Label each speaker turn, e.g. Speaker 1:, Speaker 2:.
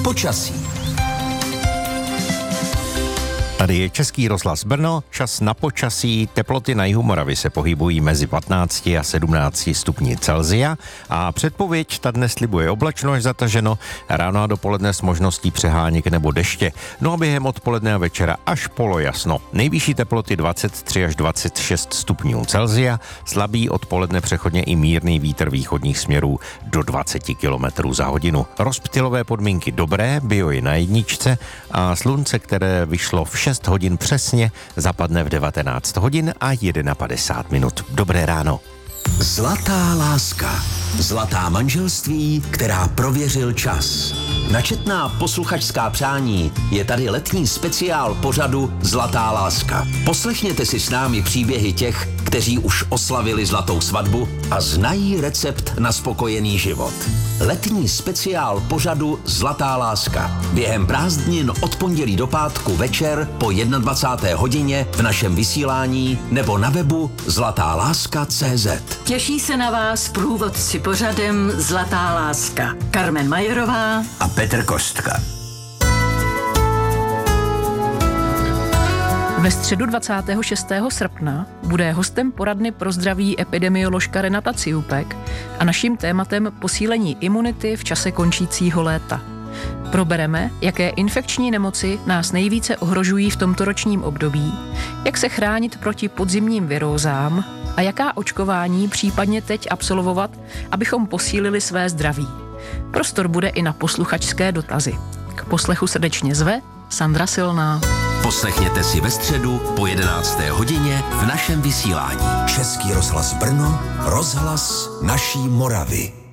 Speaker 1: Počasí.
Speaker 2: Tady je Český rozhlas Brno, čas na počasí. Teploty na jihu Moravy se pohybují mezi 15 a 17 stupni Celsia a předpověď ta dnes slibuje oblačno až zataženo, ráno a dopoledne s možností přeháněk nebo deště. No a během odpoledne a večera až polojasno. Nejvyšší teploty 23 až 26 stupňů Celsia, slabý odpoledne přechodně i mírný vítr východních směrů do 20 km za hodinu. Rozptylové podmínky dobré, bio je na jedničce a slunce, které vyšlo v 6 hodin přesně, zapadne v 19 hodin a 51 minut. Dobré ráno.
Speaker 1: Zlatá láska. Zlatá manželství, která prověřil čas. Na četná posluchačská přání je tady letní speciál pořadu Zlatá láska. Poslechněte si s námi příběhy těch, kteří už oslavili zlatou svatbu a znají recept na spokojený život. Letní speciál pořadu Zlatá láska. Během prázdnin od pondělí do pátku večer po 21. hodině v našem vysílání nebo na webu zlatáláska.cz.
Speaker 3: Těší se na vás průvodci pořadem Zlatá láska. Carmen Majerová
Speaker 1: A Petr Kostka.
Speaker 4: Ve středu 26. srpna bude hostem poradny pro zdraví epidemioložka Renata Ciupek a naším tématem posílení imunity v čase končícího léta. Probereme, jaké infekční nemoci nás nejvíce ohrožují v tomto ročním období, jak se chránit proti podzimním virózám a jaká očkování případně teď absolvovat, abychom posílili své zdraví. Prostor bude i na posluchačské dotazy. K poslechu srdečně zve Sandra Silná.
Speaker 1: Poslechněte si ve středu po 11. hodině v našem vysílání. Český rozhlas Brno, rozhlas naší Moravy.